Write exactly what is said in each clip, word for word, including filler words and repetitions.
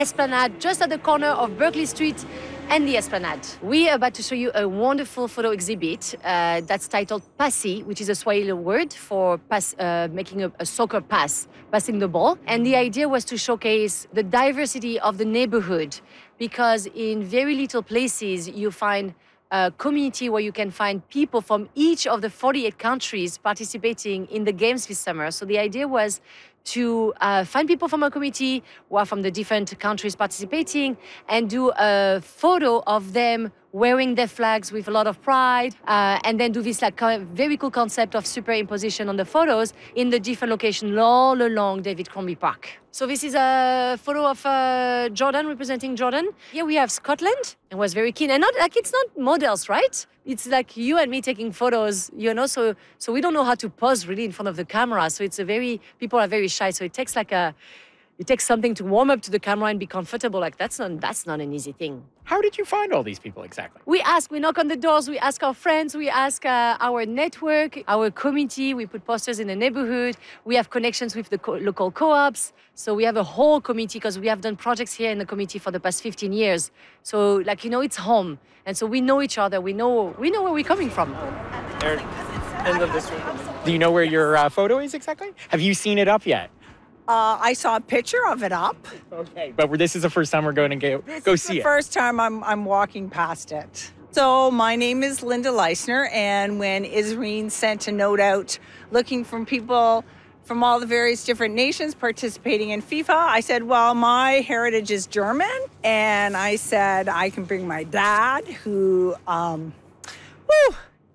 Esplanade, just at the corner of Berkeley Street and the Esplanade. We are about to show you a wonderful photo exhibit uh, that's titled Pasi, which is a Swahili word for pass, uh, making a, a soccer pass, passing the ball. And the idea was to showcase the diversity of the neighborhood, because in very little places you find a community where you can find people from each of the forty-eight countries participating in the games this summer. So the idea was to uh, find people from our community who are from the different countries participating and do a photo of them wearing their flags with a lot of pride, uh, and then do this like very cool concept of superimposition on the photos in the different locations all along David Crombie Park. So this is a photo of uh, Jordan, representing Jordan. Here we have Scotland, and was very keen. And not like it's not models, right? It's like you and me taking photos, you know, so so we don't know how to pose really in front of the camera. So it's a very, people are very shy. So it takes like a, it takes something to warm up to the camera and be comfortable. Like that's not, that's not an easy thing. How did you find all these people exactly? We ask, we knock on the doors, we ask our friends, we ask uh, our network, our community, we put posters in the neighborhood, we have connections with the co- local co-ops. So we have a whole community because we have done projects here in the community for the past fifteen years. So like, you know, it's home. And so we know each other, we know, we know where we're coming from. There, end of this room. Do you know where your uh, photo is exactly? Have you seen it up yet? Uh, I saw a picture of it up. Okay, but this is the first time we're going to go, This go is see the it. first time I'm I'm walking past it. So my name is Linda Leisner, and when Isreen sent a note out looking for people from all the various different nations participating in FIFA, I said, well, my heritage is German, and I said I can bring my dad, who um, whew,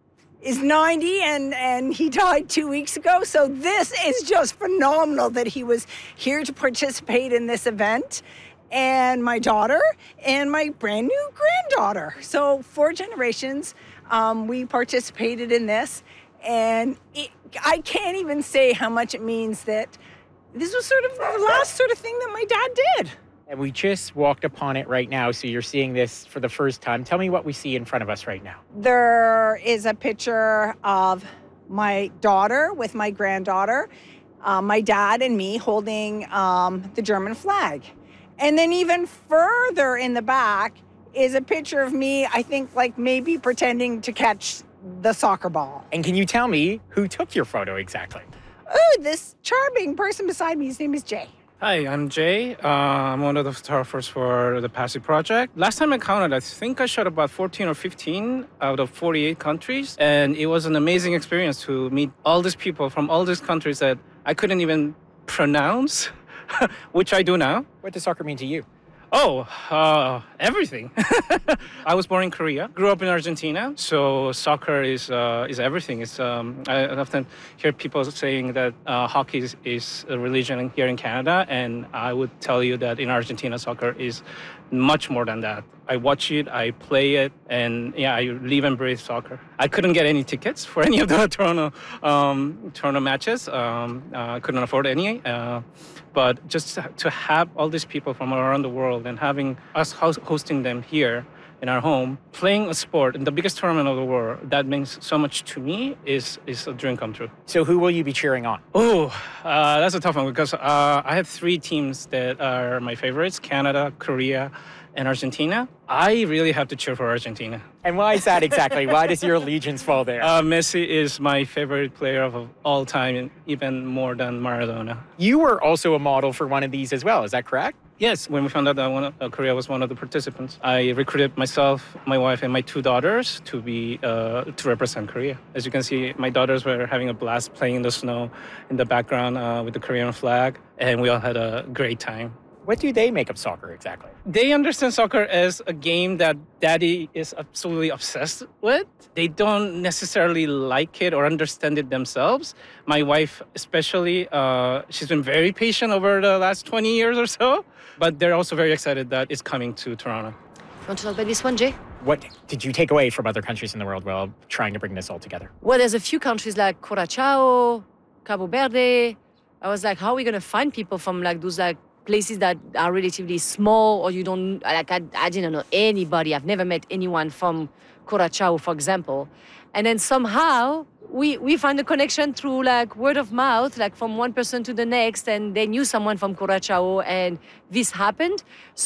is ninety, and, and he died two weeks ago. So this is just phenomenal that he was here to participate in this event. And my daughter and my brand new granddaughter. So four generations, um, we participated in this. And it, I can't even say how much it means that this was sort of the last sort of thing that my dad did. And we just walked upon it right now, so you're seeing this for the first time. Tell me what we see in front of us right now. There is a picture of my daughter with my granddaughter, uh, my dad and me holding um, the German flag. And then even further in the back is a picture of me, I think like maybe pretending to catch the soccer ball. And can you tell me who took your photo exactly? Oh, this charming person beside me, his name is Jay. Hi, I'm Jay. Uh, I'm one of the photographers for the Pasi project. Last time I counted, I think I shot about fourteen or fifteen out of forty-eight countries. And it was an amazing experience to meet all these people from all these countries that I couldn't even pronounce, which I do now. What does soccer mean to you? Oh, uh, everything. I was born in Korea, grew up in Argentina, so soccer is uh, is everything. It's um, I often hear people saying that uh, hockey is, is a religion here in Canada, and I would tell you that in Argentina, soccer is much more than that. I watch it, I play it, and yeah, I live and breathe soccer. I couldn't get any tickets for any of the Toronto um, Toronto matches. Um, uh, I couldn't afford any. Uh, but just to have all these people from around the world and having us hosting them here in our home, playing a sport in the biggest tournament of the world, that means so much to me, is is a dream come true. So who will you be cheering on? Oh, uh, that's a tough one because uh, I have three teams that are my favorites: Canada, Korea, and Argentina. I really have to cheer for Argentina. And why is that exactly? Why does your allegiance fall there? Uh, Messi is my favorite player of all time, even more than Maradona. You were also a model for one of these as well, is that correct? Yes, when we found out that one of, uh, Korea was one of the participants, I recruited myself, my wife, and my two daughters to be uh, to represent Korea. As you can see, my daughters were having a blast playing in the snow in the background uh, with the Korean flag, and we all had a great time. What do they make of soccer exactly? They understand soccer as a game that daddy is absolutely obsessed with. They don't necessarily like it or understand it themselves. My wife especially, uh, she's been very patient over the last twenty years or so, but they're also very excited that it's coming to Toronto. You want to talk about this one, Jay? What did you take away from other countries in the world while trying to bring this all together? Well, there's a few countries like Curaçao, Cabo Verde. I was like, how are we going to find people from like those like places that are relatively small, or you don't, like, I, I didn't know anybody. I've never met anyone from Curaçao, for example. And then somehow we, we found a connection through like word of mouth, like from one person to the next, and they knew someone from Curaçao, and this happened.